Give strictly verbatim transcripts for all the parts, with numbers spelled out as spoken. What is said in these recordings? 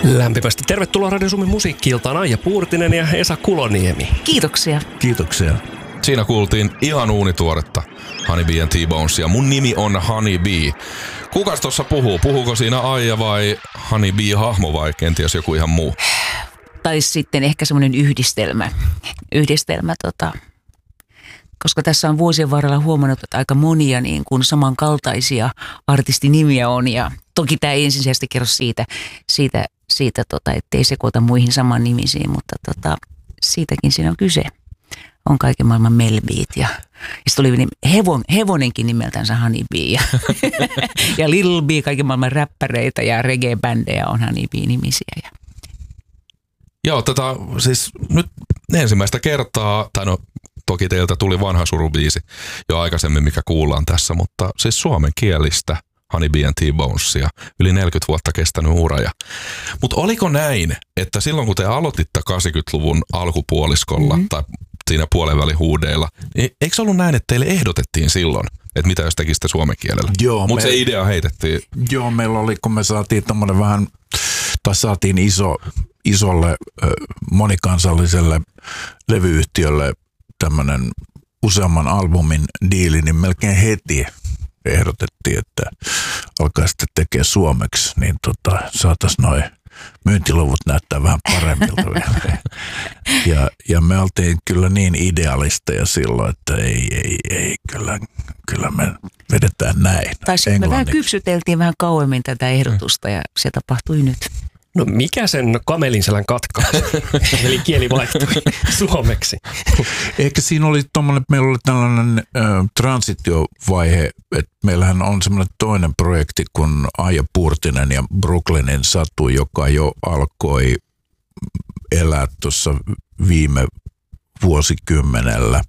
Lämpimästi tervetuloa Radio Suomen musiikki-iltaan Aija Puurtinen ja Esa Kuloniemi. Kiitoksia. Kiitoksia. Siinä kuultiin ihan uunituoretta Honey Bee and T-Bonesia. Mun nimi on Honey Bee. Kukas tossa puhuu? Puhuuko siinä Aija vai Honey Bee-hahmo vai kenties joku ihan muu? Tai sitten ehkä semmoinen yhdistelmä. Yhdistelmä tota... Koska tässä on vuosien varrella huomannut, että aika monia niin kuin samankaltaisia artistinimiä on. Ja toki tämä ei ensisijaisesti kerro siitä, siitä, siitä tota, ettei sekoita muihin saman nimisiin, mutta tota, siitäkin siinä on kyse. On kaiken maailman Melbeet ja, ja sitten oli hevon, hevonenkin nimeltänsä Honey Bee ja, ja Lil Bee, kaiken maailman räppäreitä ja reggae-bändejä on Honey Bee-nimisiä. Ja. Joo, tota, siis nyt ensimmäistä kertaa, tai no toki teiltä tuli vanha surubiisi jo aikaisemmin, mikä kuullaan tässä, mutta siis suomenkielistä Honey Bee and T-Bonesia, yli neljäkymmentä vuotta kestänyt ura. Mutta oliko näin, että silloin kun te aloititte kahdeksankymmentäluvun alkupuoliskolla mm-hmm. tai siinä puolenvälin huudeilla, niin eikö se ollut näin, että teille ehdotettiin silloin, että mitä jos tekisitte suomen kielellä? Mutta se idea heitettiin. Joo, meillä oli, kun me saatiin tommoinen vähän, tai saatiin iso, isolle monikansalliselle levyyhtiölle tämmöinen useamman albumin diili, niin melkein heti ehdotettiin, että alkaa sitten tekee suomeksi, niin tota, saataisiin noin myyntiluvut näyttää vähän paremmilta vielä. Ja, ja me oltiin kyllä niin idealisteja silloin, että ei, ei, ei, kyllä, kyllä me vedetään näin. Tai sitten me vähän kypsyteltiin vähän kauemmin tätä ehdotusta ja se tapahtui nyt. No mikä sen kamelin selän katkaisi? Eli kieli vaihtui suomeksi. Ehkä siinä oli tommoinen, meillä oli tällainen äh, transitiovaihe, että meillähän on semmoinen toinen projekti kuin Aija Puurtinen ja Brooklynin Satu, joka jo alkoi elää tuossa viime vuosikymmenellä.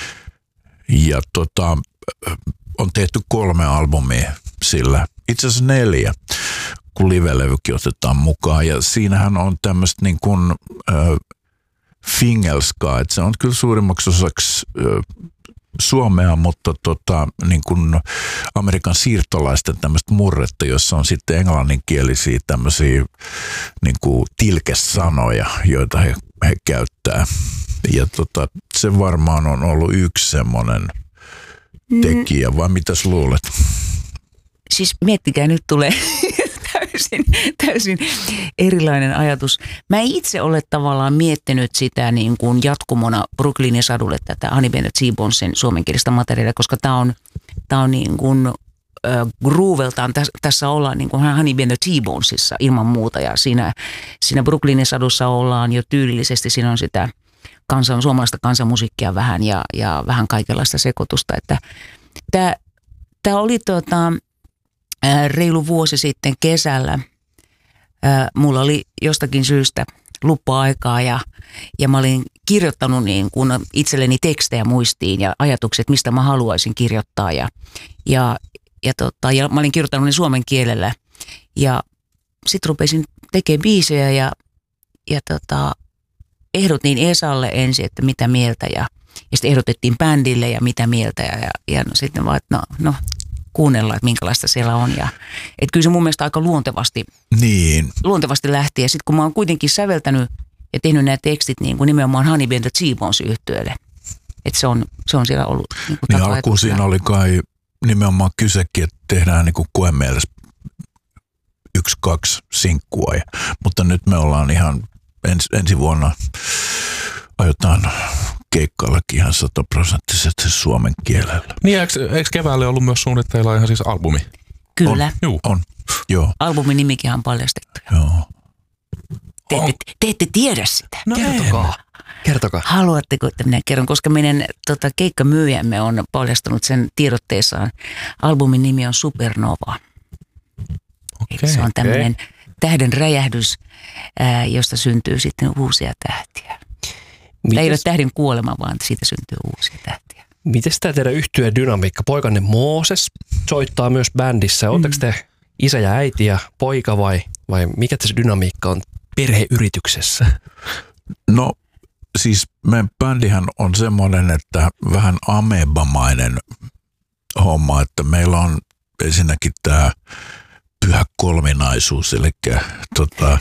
Ja tota, on tehty kolme albumia sillä, itse asiassa neljä, kun live-levykin otetaan mukaan. Ja siinähän on tämmöistä niin kuin äh, fingelskaa, että se on kyllä suurimmaksi osaksi äh, suomea, mutta tota, niin kuin Amerikan siirtolaisten tämmöistä murretta, jossa on sitten englanninkielisiä tämmöisiä niin kuin tilkesanoja, joita he, he käyttää. Ja tota, se varmaan on ollut yksi semmoinen tekijä, vai mitäs luulet? Siis miettikää, nyt tulee täysin, täysin erilainen ajatus. Mä en itse ole tavallaan miettinyt sitä niin kuin jatkumona Brooklynin Sadulle tätä Honey Bee and T-Bonesin suomenkielistä materiaalia, koska tää on, tää on niin kuin äh, grooveltaan, täs, tässä ollaan niin kuin Honey Bee and T-Bonesissa ilman muuta ja siinä, siinä Brooklynin Sadussa ollaan jo tyylillisesti, siinä on sitä kansan, suomalaista kansanmusiikkia vähän ja, ja vähän kaikenlaista sekoitusta, että tää, tää oli tota reilu vuosi sitten kesällä. Mulla oli jostakin syystä luppa-aikaa ja, ja mä olin kirjoittanut niin kuin itselleni tekstejä muistiin ja ajatukset, mistä mä haluaisin kirjoittaa. Ja, ja, ja, tota, ja mä olin kirjoittanut ne suomen kielellä ja sitten rupesin tekemään biisejä ja, ja tota, ehdotin Esalle ensin, että mitä mieltä ja, ja sitten ehdotettiin bändille ja mitä mieltä ja, ja, ja no, sitten vaan, että no, no kuunnella, että minkälaista siellä on. Ja, että kyllä se mun mielestä aika luontevasti, niin. luontevasti lähti. Ja sitten kun mä oon kuitenkin säveltänyt ja tehnyt nämä tekstit niin kuin nimenomaan Honey Bee and T-Bones -yhtyeelle. Että se on, se on siellä ollut. Niin, niin alkuun siinä oli kai nimenomaan kysekin, että tehdään niin kuin koemielessä yksi, kaksi sinkkua. Ja, mutta nyt me ollaan ihan ens, ensi vuonna aiotaan keikkaillakin ihan sataprosenttisesti suomen kielellä. Niin, eikö, eikö keväälle ollut myös suunnitteilla ihan siis albumi? Kyllä. On, on. Joo. Albumin nimikin on paljastettu. Joo. Te ette, te ette tiedä sitä. No kertokaa. Kertokaa. Haluatteko, että minä kerron, koska meidän tota, keikkamyyjämme on paljastanut sen tiedotteessaan. Albumin nimi on Supernova. Okay, se on tämmöinen okay. tähden räjähdys, ää, josta syntyy sitten uusia tähtiä. Mites? Tämä ei ole tähden kuolema, vaan siitä syntyy uusia tähtiä. Miten tämä teidän yhtyeen dynamiikka? Poikanne Mooses soittaa myös bändissä. Oletteko te isä ja äiti ja poika vai, vai mikä se dynamiikka on perheyrityksessä? No siis meidän bändihän on semmoinen, että vähän amebamainen homma, että meillä on ensinnäkin tämä pyhä kolminaisuus, eli tota,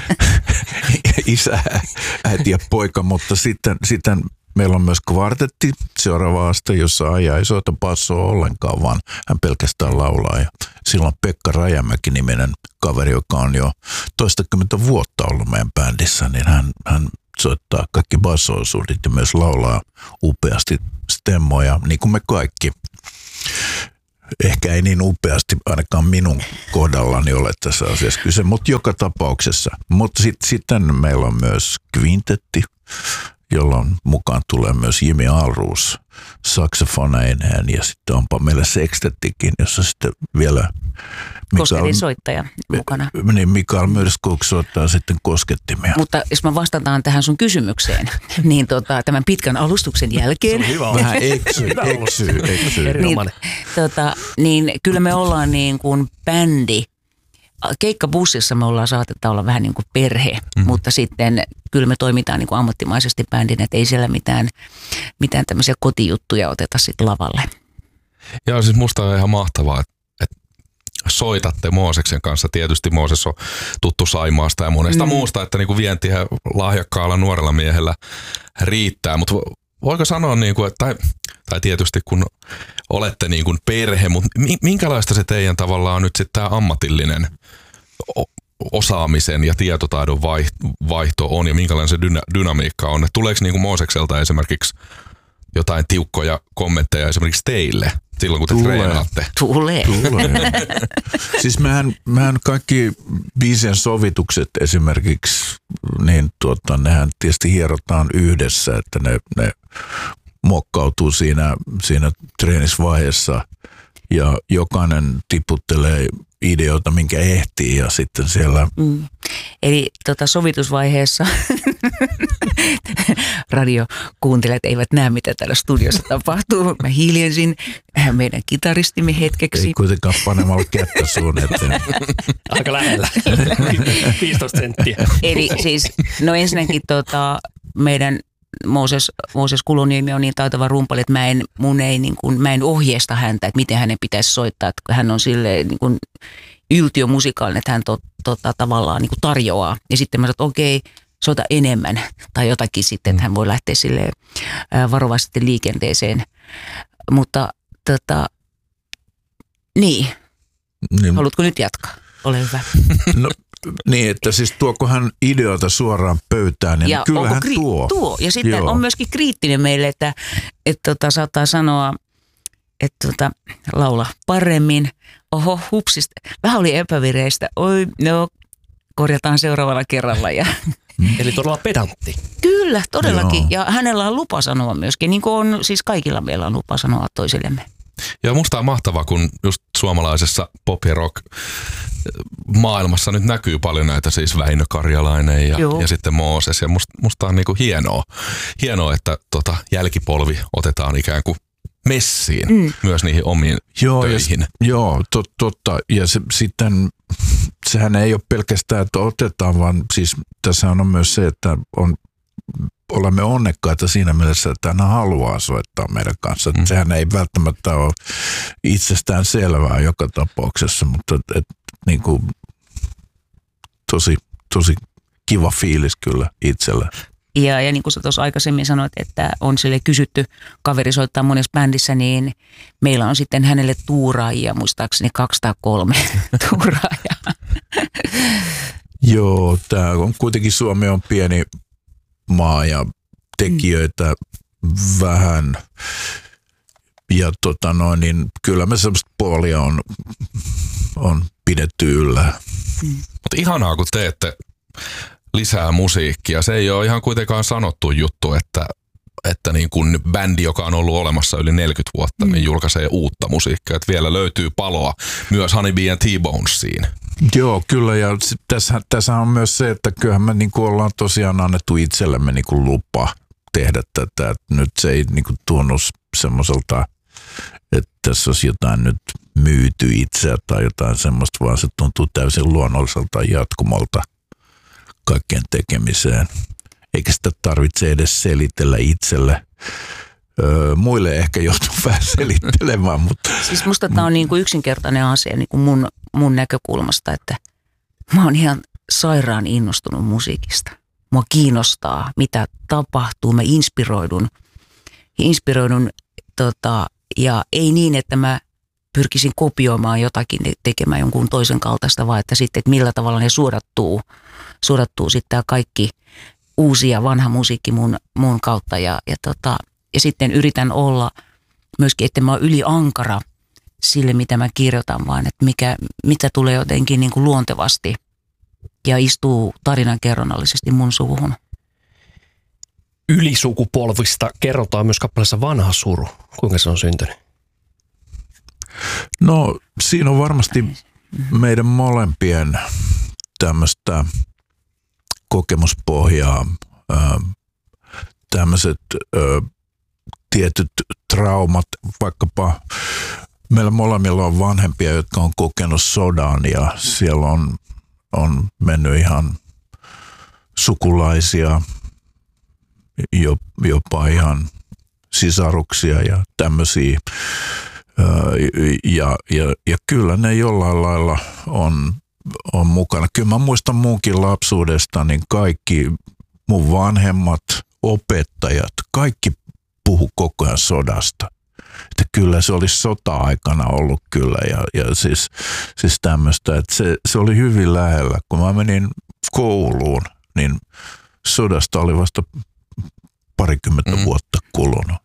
isä, äiti ja poika, mutta sitten, sitten meillä on myös kvartetti seuraava aste, jossa Aija ei soita bassoa ollenkaan, vaan hän pelkästään laulaa. Ja silloin Pekka Rajamäki-niminen kaveri, joka on jo toistakymmentä vuotta ollut meidän bändissä, niin hän, hän soittaa kaikki basso-osuudet ja myös laulaa upeasti stemmoja, niin kuin me kaikki. Ehkä ei niin upeasti ainakaan minun kohdallani ole tässä asiassa kyse, mutta joka tapauksessa. Mutta sit, sitten meillä on myös kvintetti, jolloin mukaan tulee myös Jimmy Alruus saksofoneineen ja sitten onpa meillä sekstettikin, jossa sitten vielä Kosketin soittaja mukana. Niin, Mikael Myrskog soittaa sitten koskettimia. Mutta jos mä vastataan tähän sun kysymykseen, niin tota, tämän pitkän alustuksen jälkeen. Vähän eksyy, eksyy, eksyy. Niin, tota, niin kyllä me ollaan niin kuin bändi. Keikkabussissa me ollaan saatetaan olla vähän niin kuin perhe, mm-hmm. mutta sitten kyllä me toimitaan niin kuin ammattimaisesti bändin, että ei siellä mitään, mitään tämmöisiä kotijuttuja oteta sitten lavalle. Ja siis musta on ihan mahtavaa, että, että soitatte Mooseksen kanssa. Tietysti Mooses on tuttu Saimaasta ja monesta mm. muusta, että niin kuin vientiä lahjakkaalla nuorella miehellä riittää, mutta voiko sanoa, niin kuin, että, tai, tai tietysti kun olette niin kuin perhe, mutta minkälaista se teidän tavallaan nyt sitten tämä ammatillinen osaamisen ja tietotaidon vaihto on ja minkälainen se dyna- dynamiikka on? Et tuleeko niin kuin Moosekselta esimerkiksi jotain tiukkoja kommentteja esimerkiksi teille silloin, kun te Tulee. treenaatte? Tulee. Tulee. Siis mehän, mehän kaikki biisien sovitukset esimerkiksi, niin tuota, nehän tietysti hierotaan yhdessä, että ne, ne mokkautuu siinä, siinä treenisvaiheessa ja jokainen tiputtelee ideoita, minkä ehtii ja sitten siellä... Mm. Eli tota, sovitusvaiheessa radiokuuntelijat eivät näe, mitä täällä studiossa tapahtuu. Mä hiljensin meidän kitaristimme hetkeksi. Ei kuitenkaan panemalla kättä suun eteen. Aika lähellä. viisitoista senttiä. Eli siis, no ensinnäkin tota, meidän Mooses, Mooses Kuloniemi on niin taitava rumpali, että mä en, mun ei, niin kuin, mä en ohjeista häntä, että miten hänen pitäisi soittaa. Että hän on silleen niin kuin yltiömusikaalinen, että hän to, tota, tavallaan niin kuin tarjoaa. Ja sitten mä sanoin, että okei, soita enemmän tai jotakin sitten, että hän voi lähteä silleen ää, varovasti liikenteeseen. Mutta tota, niin. niin. Haluatko nyt jatkaa? Ole hyvä. No, niin, että siis tuoko hän ideoita suoraan pöytään, niin ja kyllähän kri- tuo. tuo. Ja sitten Joo. on myöskin kriittinen meille, että et tota, saattaa sanoa, että tota, laula paremmin. Oho, hupsista. Vähän oli epävireistä. Oi, no, korjataan seuraavalla kerralla. Ja Eli todella pedantti. Kyllä, todellakin. Joo. Ja hänellä on lupa sanoa myöskin, niin kuin on, siis kaikilla meillä on lupa sanoa toisillemme. Ja musta on mahtavaa, kun just suomalaisessa pop ja rock maailmassa nyt näkyy paljon näitä, siis Väinö Karjalainen ja, ja sitten Mooses. Ja musta, musta on niinku hienoa, hienoa, että tota jälkipolvi otetaan ikään kuin messiin mm. myös niihin omiin joo, töihin. Ja, joo, tot, totta. Ja se, sitten sehän ei ole pelkästään, että otetaan, vaan siis tässä on myös se, että on, olemme onnekkaita siinä mielessä, että hän haluaa soittaa meidän kanssa. Mm. Sehän ei välttämättä ole itsestään selvää joka tapauksessa, mutta et, et, niin kuin, tosi, tosi kiva fiilis kyllä itsellä. Ja, ja niin kuin sä tuossa aikaisemmin sanoit, että on sille kysytty, kaveri soittaa monessa bändissä, niin meillä on sitten hänelle tuuraajia, muistaakseni kaksisataakolme tuuraajaa. Joo, tämä on kuitenkin, Suomi on pieni maa ja tekijöitä mm. vähän. Ja tota noin, niin kyllä me semmoista puolia on, on pidetty yllä. Mm. Mutta ihanaa, kun teette lisää musiikkia. Se ei ole ihan kuitenkaan sanottu juttu, että, että niin kun bändi, joka on ollut olemassa yli neljäkymmentä vuotta, mm. niin julkaisee uutta musiikkia. Että vielä löytyy paloa myös Honeybee and T-Bonesiin. Joo, kyllä. Ja tässä, tässä on myös se, että kyllähän me niin kuin ollaan tosiaan annettu itsellemme niin kuin lupa tehdä tätä. Että nyt se ei niin kuin tunnu semmoiselta, että tässä olisi jotain nyt myyty itseä tai jotain semmoista, vaan se tuntuu täysin luonnolliselta jatkumolta kaikkeen tekemiseen. Eikä sitä tarvitse edes selitellä itselle. Öö, muille ehkä joutuu vähän selittelemään, mutta... Siis musta tämä on niin kuin yksinkertainen asia niin kuin mun, mun näkökulmasta, että mä oon ihan sairaan innostunut musiikista. Mua kiinnostaa, mitä tapahtuu. Mä inspiroidun, inspiroidun tota, ja ei niin, että mä pyrkisin kopioimaan jotakin, tekemään jonkun toisen kaltaista, vaan että sitten, että millä tavalla ne suodattuu, suodattuu sitten tämä kaikki uusi ja vanha musiikki mun, mun kautta. Ja, ja, tota, ja sitten yritän olla myöskin, että mä oon yli ankara sille, mitä mä kirjoitan, vaan että mikä, mitä tulee jotenkin niin kuin luontevasti ja istuu tarinankerronnallisesti mun suuhun. Ylisukupolvista kerrotaan myös kappaleessa Vanha suru. Kuinka se on syntynyt? No siinä on varmasti meidän molempien tämmöistä kokemuspohjaa, tämmöiset tietyt traumat, vaikkapa meillä molemmilla on vanhempia, jotka on kokenut sodan ja siellä on, on mennyt ihan sukulaisia, jopa ihan sisaruksia ja tämmöisiä. Ja, ja, ja kyllä ne jollain lailla on, on mukana. Kyllä mä muistan munkin lapsuudesta, niin kaikki mun vanhemmat, opettajat, kaikki puhu koko ajan sodasta. Että kyllä se oli sota-aikana ollut kyllä ja, ja siis, siis tämmöistä, että se, se oli hyvin lähellä. Kun mä menin kouluun, niin sodasta oli vasta parikymmentä mm. vuotta kulunut.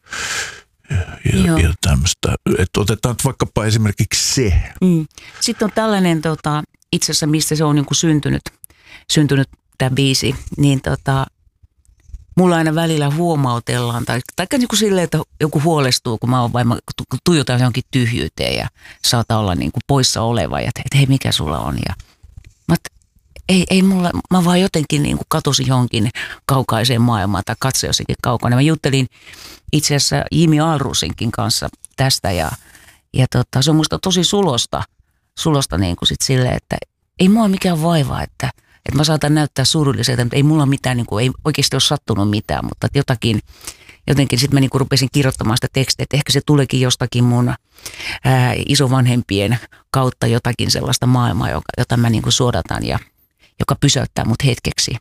Ja, ja tämmöistä. Että otetaan vaikkapa esimerkiksi se. Mm. Sitten on tällainen, tota, itse asiassa mistä se on niin kuin syntynyt, syntynyt tämä biisi, niin tota, mulla aina välillä huomautellaan, tai, tai niin kuin silleen, että joku huolestuu, kun mä oon vain, tuijotan johonkin tyhjyyteen ja saattaa olla niin kuin poissa oleva, ja että hei, mikä sulla on. Ja mä, ei, ei mulla, mä vaan jotenkin niin kuin katosin johonkin kaukaiseen maailmaan tai katse jossakin kaukana. Mä juttelin itse asiassa Jimi Aalrusinkin kanssa tästä ja, ja tota, se on musta tosi sulosta, sulosta niin kuin sit silleen, että ei mua mikään vaivaa, että, että mä saatan näyttää surulliselta, mutta ei mulla mitään, niin kuin, ei oikeasti ole sattunut mitään, mutta jotakin, jotenkin sitten mä niin kuin rupesin kirjoittamaan sitä tekstiä, että ehkä se tuleekin jostakin mun ää, isovanhempien kautta jotakin sellaista maailmaa, jota mä niin kuin suodatan ja joka pysäyttää mut hetkeksi.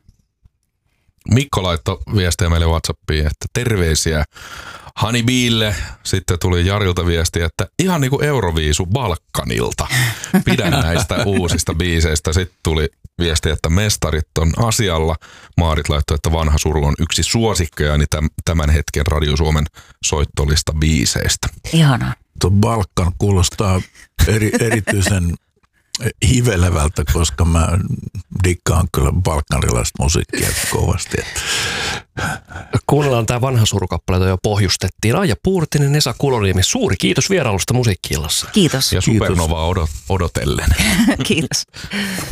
Mikko laittoi viestiä meille WhatsAppiin, että terveisiä Honeybille. Sitten tuli Jarilta viestiä, että ihan niin kuin Euroviisu Balkanilta. Pidän näistä uusista biiseistä. Sitten tuli viesti, että mestarit on asialla. Maarit laittoi, että Vanha suru on yksi suosikkejani tämän hetken Radio Suomen soittolista biiseistä. Ihanaa. Tuo Balkan kuulostaa eri, erityisen hivelevältä, koska mä dikkaan kyllä balkanilaista musiikkia kovasti. Kuunnellaan tämä Vanha suru-kappale, jota jo pohjustettiin. Aija Puurtinen, Esa Kuloniemi, suuri kiitos vierailusta Musiikki-illassa. Kiitos. Ja Supernovaa odot- odotellen. Kiitos.